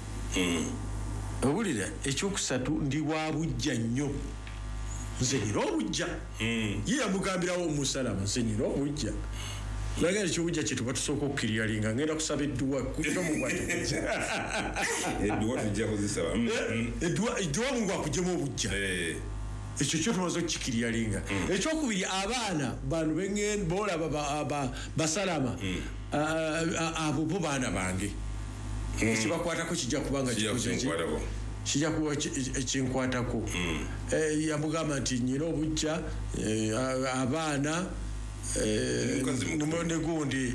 owulira ekyokusatu ndi wa bujja nnyo nze nyina obujja ye yamugambirawo Umusalama nze nyina obujja naga ekyobujja kye tuba tusooka okukiriyalinga ngenda kusaba edduwa kujja mugwa edduwa tujja kuzisaba edduwa mungu akujjemu obujja ekyo kyo tumaze okukikiriyalinga ekyokubiri abaana bano boolaba Basalama abo bo baana bange ekibakwatako kijja kubanga kijja kuba ekinkwatako yamugamba nti nyina obujja abaana ne gundi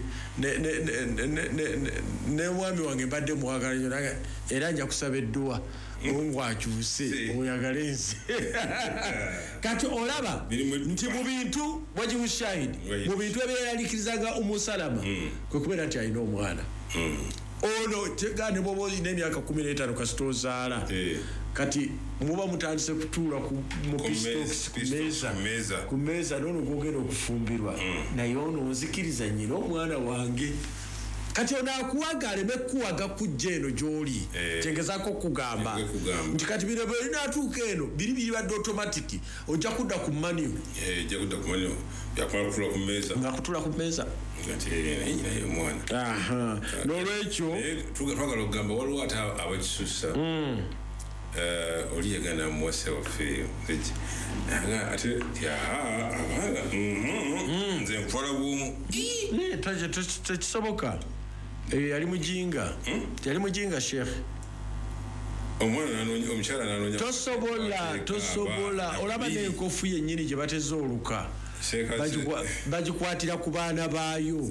ne mwami wange mbadde mwagala nnyo era nja kusaba edduwa mungu akyuse oyagale nze kati olaba nti mu bintu wajibu shahidi mu bintu ebyeyalikirizanga Umusalama kwe kubeera nti alina omwana ono tegane bwoba olina emyaka kumi n'etaano kasita ozaala kati muba mutandise kutuula ku meeza noono gwogenda okufumbirwa naye ono onzikiriza nyina omwana wange kati ono akuwaga aleme kuwaga kujja eno gy'oli kyengezaako okugamba nti kati bino byolina atuuka eno biri biribadde automatiki ojja kudda ku maniyo ngakutula ku meeza n'olwekyo twagala okugamba waliwo ate abakisusa oli yagenda muwase waffe ate abaana nze nkola bwomu tekisoboka eyo yali mujinga yali mujinga Sheikh omukyala nanonya tosobola tosobola olaba n'enkofu yennyini gye bateze oluka bagikwatira ku baana baayo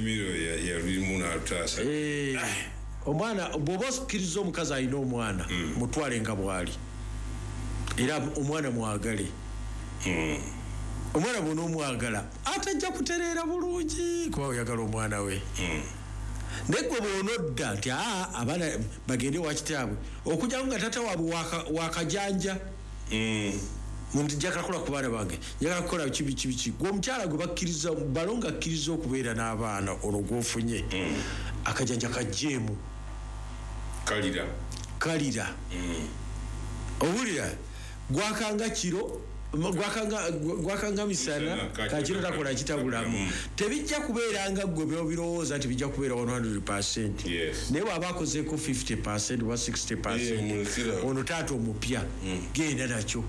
omwana bw'oba osikiriza omukazi alina omwana mutwale nga bw'ali era omwana mwagale omwana bw'ona omwagala atajja kutereera bulungi kuba oyagala omwana we naye gwe bw'ona odda nti aa abaana bagende wa kitaabwe okujjako nga tata waabwe wakajanja nti njagala kukola ku baana bange njagala kukola kibi kibi ki gwe omukyala gwe bakkiriza balo nga akkiriza okubeera n'abaana olwo gw'ofunye akajanja kajjeemu kalira kalira owulira gwakanga kiro gwakanga misana kakiro takola kitabulamu tebijja kubeeranga gwe byobirowooza nti bijja kubeera one hundred percent naye bw'aba akozeeko fifty percent wa sixty percent ono taata omupya genda nakyo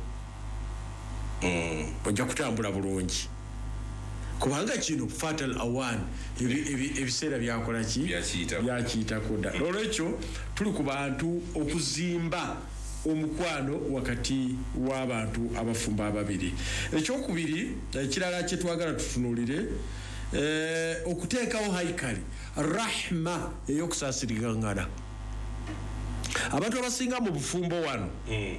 ojja kutambula bulungi kubanga kino fatal awan ebiseera byakola ki byakiyitako dda olwekyo tuli ku bantu okuzimba omukwano wakati w'abantu abafumba ababiri. Ekyokubiri ekirala kye twagala tutunulire eh, okuteekawo haikali rahma ey'okusaasirigangana. Abantu abasinga mu bufumbo wano mm.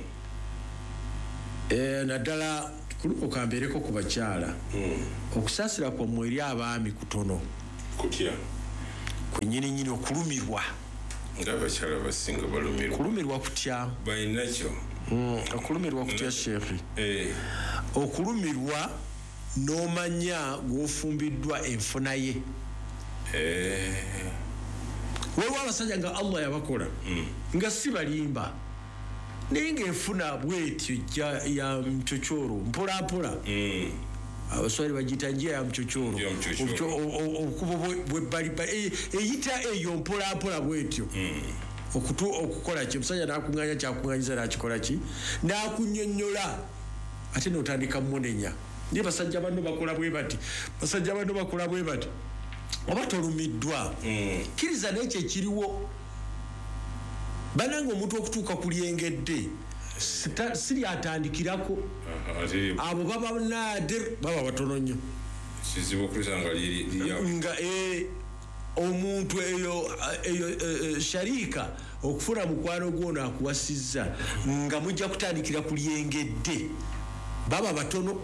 eh, naddala okambeereko ku bakyala mm. okusaasira kwammwe eri abaami kutono kutya kwennyini nyini okulumirwa ng'abakyala basinga balumirwa okulumirwa kutya balinakyo mm. okulumirwa kutya sheekhi eh. okulumirwa n'omanya gw'ofumbiddwa enfuna ye eh. waliwo abasajja nga Allah yabakola mm. nga si balimba naye ng'enfuna bwetyo ya mchochoro mpolampola mm. abaswali bagiyita njia ya mchochoro okuba bwebaliba eyita eyo mpolampola bwetyo mm. okukola ki omusajja nakuŋŋanya kyakuŋŋanyiza nakikola ki nakunnyonnyola ate notandika munenya naye basajja banno bakola bwe bati basajja banno bakola bwe bati oba tolumiddwa kkiriza n'ekyo ekiriwo bananga omuntu okutuuka ku lyengedde siri atandikirako abo baba nadir baba batono nnyo kizibu okusanga nga omuntu eyo eyo sharika okufuna mukwano gwono akuwasizza nga mujja kutandikira ku lyengedde baba batono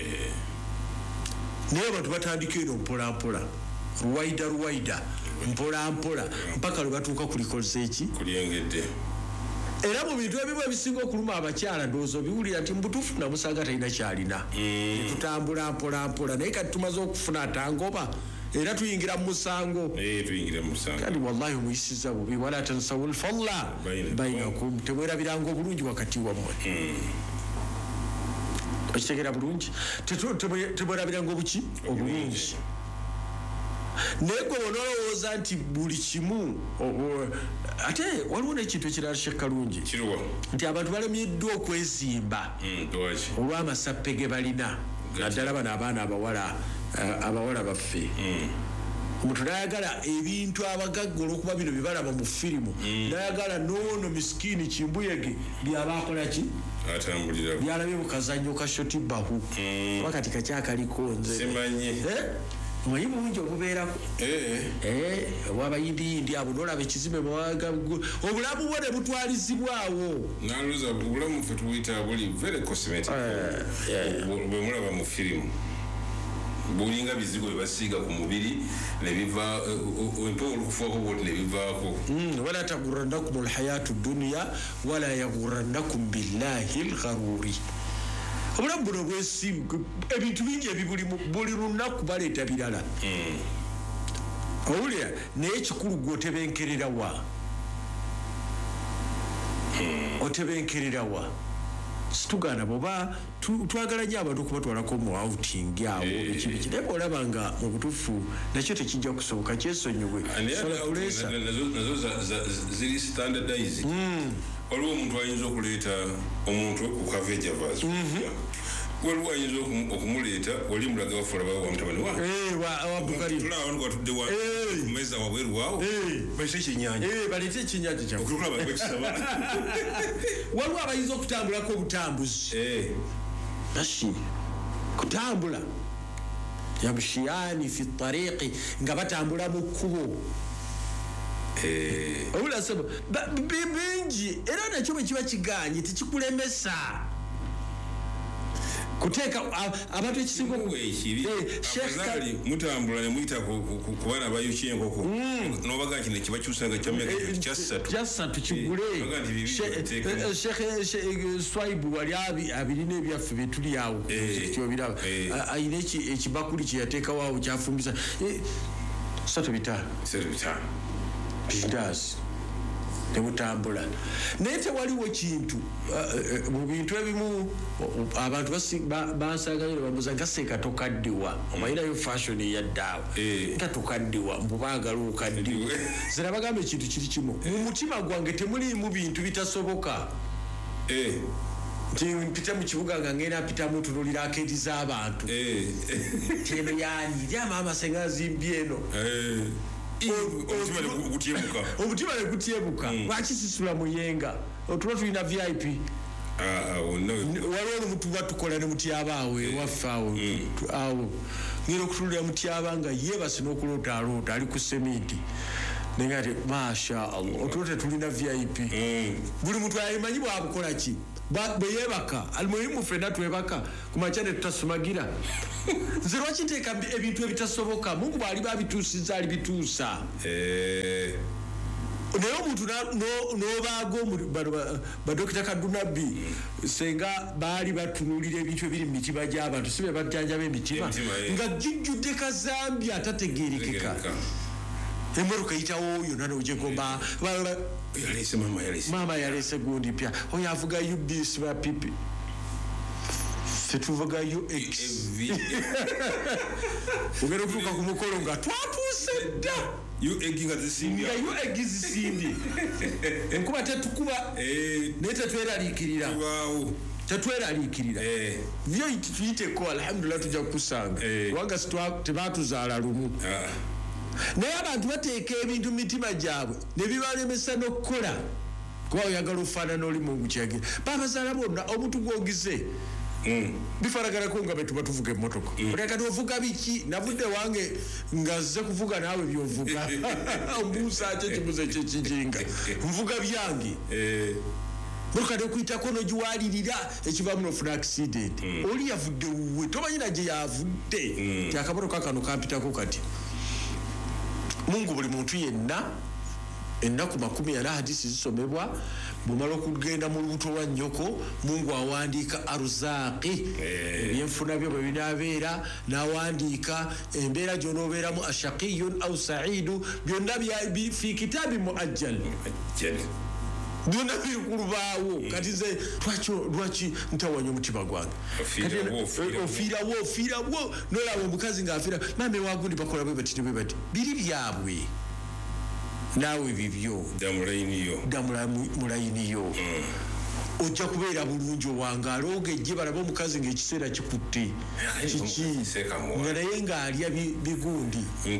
naye abantu batandika eno mpolampola ruwaida ruwaida mpola mpola mpaka lwe batuuka kulikoze eki kulyengedde era mu bintu ebimu ebisinga okuluma abakyala ndowooza obiwulira nti mubutuufu namusanga talina kyalina mm. tutambula mpola mpola naye kati tumaze okufuna atangoba era tuyingira mu musango kandi wallahi omuyisiza bubi wala tansawu lfalla bainakum temwerabiranga obulungi wakati wammwe mm. okitegera bulungi temwerabiranga obuki obulungi naye gwe onolowooza nti buli kimu ate waliwo n'ekintu ekirala kyekalungi nti abantu balemiddwa okwezimba olw'amasappe ge balina naddala bano abaana abawala abawala baffe omuntu nayagala ebintu abagagga olwokuba bino byebalaba mu firimu nayagala noono misikini kimbuyege byabakola ki byalabye mukazannyo ka shotibahu oba kati kakyakaliko nze omanyi bulungi obubeerako obwabayindiyindi abo nolaba ekizime bwaga obulamu bwo ne butwalizibwawo naluza obulamu ffe tubuyita buli very cosmetic bwe mulaba mu firimu bulinga bizigo bye ku mubiri ne biva empewo olukufaako bwoti ne bivaako wala tagurannakum alhayatu dunya wala yagurannakum billahi lgharuri obulamu buno bwesimba ebintu bingi ebibulimu buli lunaku baleeta birala owulira naye ekikulu gwe otebenkerera wa otebenkerera wa situgaana bwoba twagala nnyo abantu okubatwalako mu outing awo ekibiki naye bwolaba nga mu butuufu nakyo tekijja kusoboka kyesonyiwe nazo ziri standardize waliwo omuntu ayinza okuleeta omuntu okukavejavas waliwo ayinza okumuleeta wali mulaga bafuula bawe wamutabani watudde kumeza wabweru waawo balete ekyenyanja balete ekyenyanja kyakisaba waliwo abayinza okutambulako obutambuzi nashi kutambula yamshiyani fi tariqi nga batambula mu kkubo obula sebo bingi era nakyo bwe kiba kiganye tekikulemesa kuteeka abantu ekisinga ekiri mutambula ne muyita ku baana bayokya enkoko nobaga nti nekibakyusanga kyasatu kigule shekhe swaibu wali abirina ebyaffe byetuli awo kyobiraba ayina ekibakuli kyeyateekawo awo kyafumbisa satu bitaano bindazi nebutambula naye tewaliwo kintu mu bintu ebimu abantu bansagayo nebamuza nga seeka tokaddiwa omanyirayo fashion eyaddaawo nga tokaddiwa mbubaagala okaddiwa zira bagamba ekintu kiri kimu mu mutima gwange temuliimu bintu bitasoboka nti mpita mu kibuga nga ngenda mpitamu ntunulira akeedi z'abantu teno yani eri amaama senga zimbye eno omutima ne gutyebuka lwaki sisula muyenga otuba tulina V I P waliwo omutuba tukola ne mutyabaawe waffe awo awo ngera okutulira mutyaba nga yeebase n'okuloota aloota ali ku seminti nenga ati masha Allah otulote tulina V I P buli muntu ayimanyi bwabukola ki bwe yeebaka almuhimu ffenna twebaka ku makya ne tutasumagira nze lwaki nteeka ebintu ebitasoboka mungu bw'ali babituusizza alibituusa naye omuntu n'obaaga badokita Kadunabbi senga baali batunulira ebintu ebiri mu mitima gy'abantu si be bajjanjaba emitima nga gijjudde kazambi atategeerekeka emmotoka eyitawo yonna n'ogegomba maama yaleese gundi pya oyo avuga U B S ba pipi ffe tuvuga U X ogenda okutuuka ku mukolo nga twatuuse dda nga U X zisimbye enkuba tetukuba naye tetweraliikirira tetweraliikirira byo tuyiteko alhamdulillah tujja kukusanga kubanga tebatuzaala lumu naye abantu bateeka ebintu mu mitima gyabwe ne bibalemesa n'okukola kuba oyagala ofaanana oli mungu kyagera baabazaala bonna omuntu gwogize bifaraganako nga bwe tuba tuvuga emmotoka olekati ovuga biki navudde wange nga zze kuvuga naawe byovuga ombuusa ki ekibuzo kyekijinga nvuga byange motoka nekuyitako nogiwalirira ekivaamu nofuna accident oli yavudde wuwe tomanyina gye yavudde ti akamotoka kano kampitako kati mungu buli muntu yenna ennaku makumi ana hadisi zisomebwa bumala okugenda mu lubuto lwa nnyoko mungu awandiika aruzaaqi ebyenfuna byo bwe binaabeera n'awandiika embeera gy'onoobeeramu ashaqiyun au saidu byonna fi kitaabi muajjal byonna biri ku lubaawo kati nze lwaki ntawanya omutima gwange ofiirawo ofiirawo nolaba omukazi ng'afiira maama ewagundi bakola bwe bati ne bwe bati biri byabwe naawe bibyo ddamula mulayiniyo ojja kubeera bulungi owangaala ogejje balaba omukazi ng'ekiseera kikutte kiki nga naye ng'alya bigundi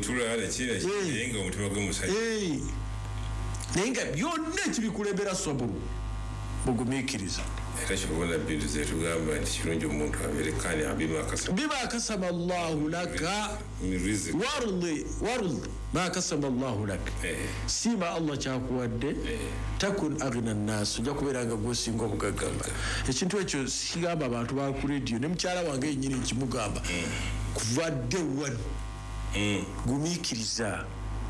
naye nga byonna ekibikulembera sobulu bugumiikiriza era kyobona bintu zetugamba nti kirungi omuntu abeerekani bima akasama allahu laka wardi wardi ma akasama allahu laka siima allah kyakuwadde takun agina nnasi ojja kubeera nga gwosinga obugagamba ekintu ekyo kigamba abantu baku rediyo ne mukyala wange yennyini nkimugamba kuvadde wano gumiikiriza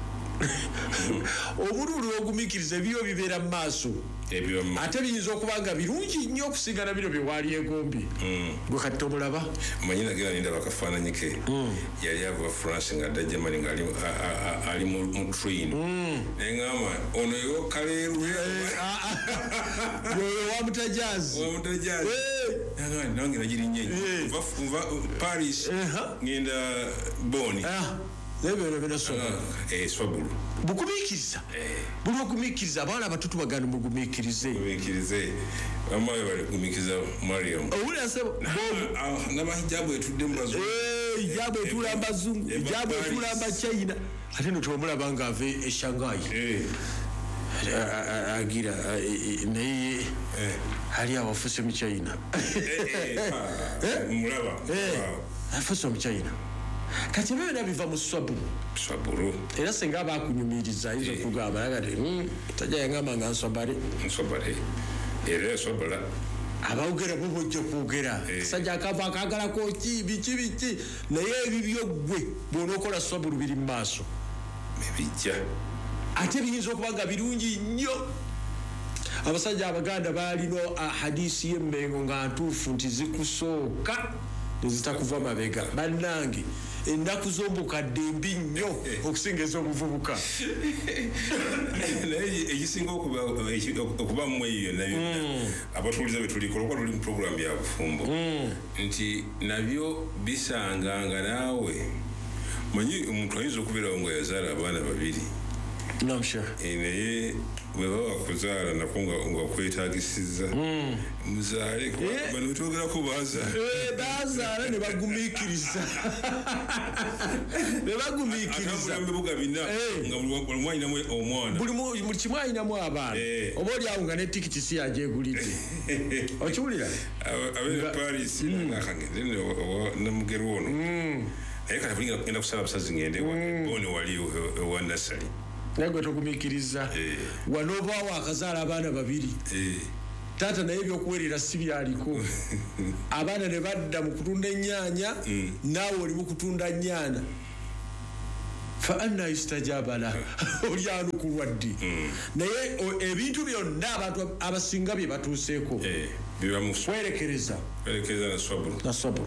obululu ogumiikiriza ebyo bibeera mu maaso ate biyinza okuba nga birungi nnyo okusigana bino byewaali egombi gwe kati tomulaba manyi nagera nindaba akafaananyi ke yali ava France nga adda Germany nga ali mu train neŋŋamba ono yokaleerwe yoyo wamutajazi nange nagirinye nva Paris ngenda Boni swabulu bugumiikiriza buli ogumiikiriza abawala abatutu bagana mugumikirize amawe baligumiikiriza Mariam nabahijabu etudde mubazungu hijabu etula mbazungu hijabu etula mba China ate no twamulaba nga ave e Shanghai agira naye ali awafuse mu China mulaba afuse mu China kati bebe nabiva mu swabulu swabulu era senga bakunyumiriza izo kugamba yagati tajja yangamba nga nswabale nswabale era swabala abawugera bubujja kwogera sajja akava akagala ko ki biki biki naye ebibyo gwe bw'onookola swabulu biri mu maaso bijja ate biyinza okuba nga birungi nnyo abasajja abaganda baalino hadisi y'emmengo nga ntuufu nti zikusooka nezitakuva mabega bannange ennaku z'ombukadde mbi nnyo okusinga ez'obuvubuka naye ekisinga okuba mmwe eyo nabyo abatuuliza bwe tulikola okuba tuli mu puroguramu ya bufumbo nti nabyo bisanga nga naawe manyi omuntu ayinza okubeerawo nga yazaala abaana babiri naam sheikh naye bwe baba kuzaala nako nga kwetaagisiza muzaale bano betwogerako bazaala bazaala ne bagumiikiriza ne bagumiikiriza buga bina nga buli mwana alinamu omwana buli kimu alinamu abaana oba oli awo nga ne tikiti si yagyegulidde okiwulira abeera paris akagende namugero ono naye kati bulinga genda kusala busazi ngende bone wali ewa nasali naye gwe togumiikiriza wano obaawo akazaala abaana babiri taata naye ebyokuwerera si byaliko abaana ne badda mu kutunda ennyaanya naawe oli mu kutunda nnyaana fa anna yustajaba la oli anukulwa ddi naye ebintu byonna abantu abasinga bye batuuseeko bibamuwerekereza werekereza werekereza na swabulu